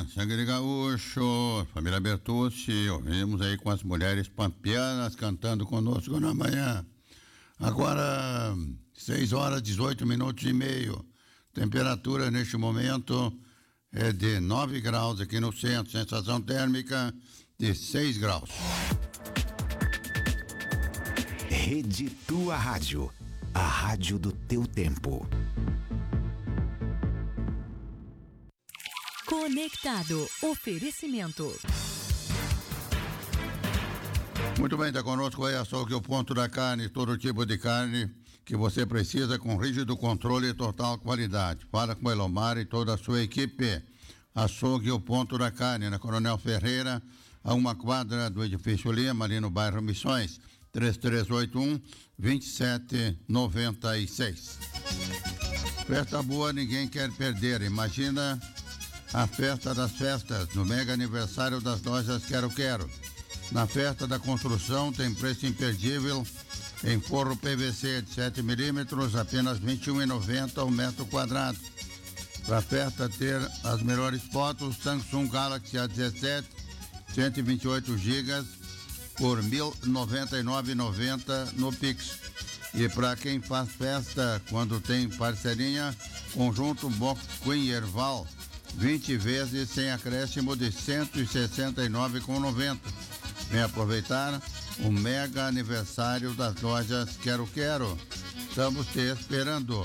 manhã, sangue de gaúcho, família Bertucci, ouvimos aí com as mulheres pampianas cantando conosco na manhã. Agora, 6h18 temperatura neste momento é de 9 graus aqui no centro, sensação térmica de 6 graus. Rede Tua Rádio, a rádio do teu tempo. Conectado. Oferecimento. Muito bem, está conosco aí Açougue, o ponto da carne, todo tipo de carne que você precisa com rígido controle e total qualidade. Fala com o Elomar e toda a sua equipe. Açougue, o ponto da carne, na Coronel Ferreira, a uma quadra do Edifício Lima, ali no bairro Missões, 3381-2796. Festa boa, ninguém quer perder. Imagina a festa das festas, no mega aniversário das lojas Quero Quero. Na festa da construção tem preço imperdível em forro PVC de 7 milímetros, apenas R$ 21,90 ao metro quadrado. Para a festa ter as melhores fotos, Samsung Galaxy A17, 128 GB por R$ 1.099,90 no Pix. E para quem faz festa, quando tem parcelinha, conjunto Box Queen Erval, 20 vezes sem acréscimo de R$ 169,90. Vem aproveitar o mega aniversário das lojas Quero Quero. Estamos te esperando.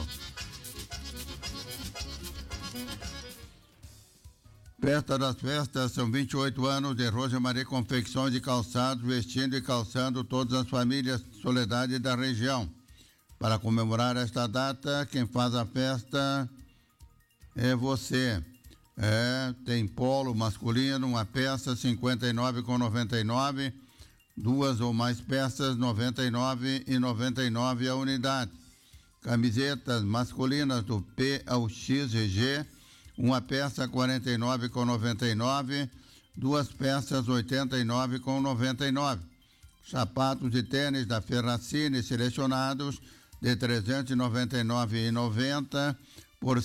Festa das festas, são 28 anos de Rosemarie Confecções de Calçados, vestindo e calçando todas as famílias Soledade da região. Para comemorar esta data, quem faz a festa é você. Tem polo masculino, uma peça R$ 59,99, duas ou mais peças R$ 99,99 a unidade. Camisetas masculinas do P ao XGG, uma peça R$ 49,99, duas peças R$ 89,99. Sapatos e tênis da Ferracini selecionados de R$ 399,90 por R$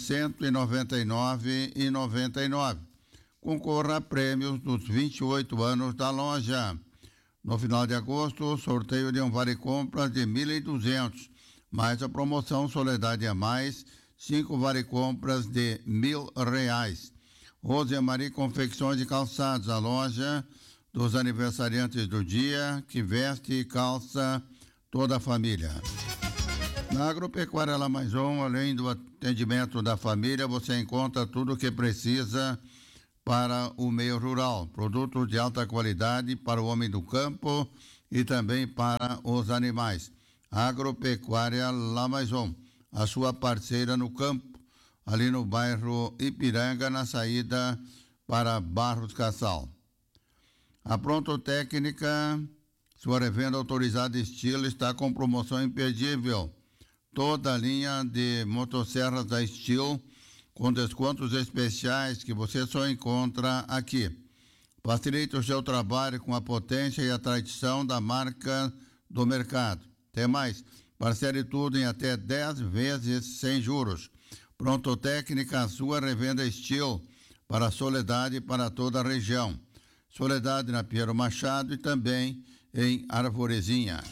199,99. Concorra a prêmios dos 28 anos da loja. No final de agosto, sorteio de um vale compras de 1.200, mais a promoção Soledade a Mais, 5 vale compras de R$ 1.000. Rosemarie Confecções de Calçados, a loja dos aniversariantes do dia, que veste e calça toda a família. Na Agropecuária Lamaison, além do atendimento da família, você encontra tudo o que precisa para o meio rural. Produtos de alta qualidade para o homem do campo e também para os animais. Agropecuária Lamaison, a sua parceira no campo, ali no bairro Ipiranga, na saída para Barros Cassal. A Pronto Técnica, sua revenda autorizada estilo, está com promoção imperdível. Toda a linha de motosserras da Steel com descontos especiais que você só encontra aqui. Facilite o seu trabalho com a potência e a tradição da marca do mercado. Tem mais, parcele tudo em até 10 vezes sem juros. Pronto Técnica, a sua revenda Steel para a Soledade e para toda a região. Soledade na Piero Machado e também em Arvorezinha.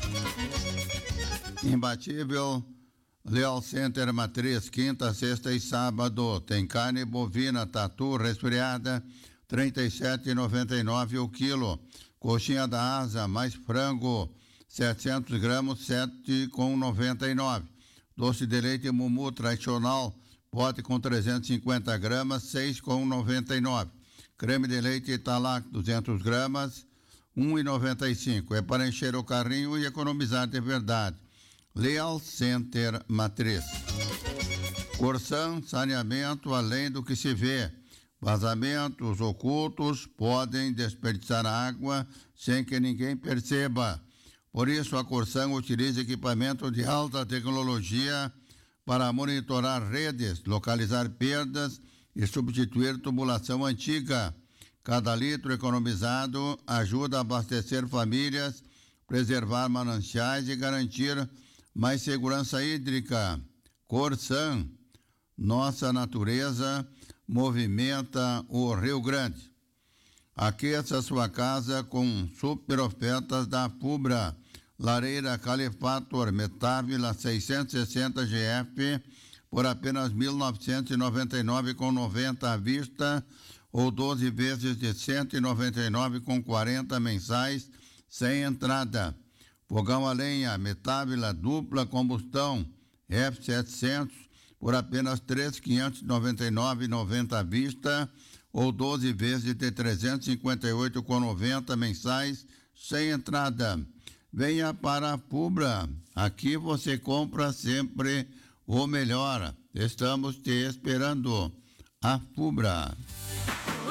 Imbatível Leal Center Matriz, quinta, sexta e sábado. Tem carne bovina, tatu, resfriada, R$ 37,99 o quilo. Coxinha da asa, mais frango, 700 gramas, R$ 7,99. Doce de leite Mumu tradicional, pote com 350 gramas, R$ 6,99. Creme de leite Italac, 200 gramas, R$ 1,95. É para encher o carrinho e economizar de verdade. Leal Center Matriz. Corsan, saneamento além do que se vê. Vazamentos ocultos podem desperdiçar água sem que ninguém perceba. Por isso, a Corsan utiliza equipamento de alta tecnologia para monitorar redes, localizar perdas e substituir tubulação antiga. Cada litro economizado ajuda a abastecer famílias, preservar mananciais e garantir mais segurança hídrica. Corsan, nossa natureza, movimenta o Rio Grande. Aqueça sua casa com super ofertas da Fubra. Lareira Califator Metávila 660 GF por apenas R$ 1.999,90 à vista ou 12 vezes de R$ 199,40 mensais sem entrada. Fogão a lenha Metávila dupla combustão F700 por apenas R$ 3.599,90 à vista ou 12 vezes de R$ 358,90 mensais sem entrada. Venha para a Fubra, aqui você compra sempre o melhor. Estamos te esperando. A Fubra.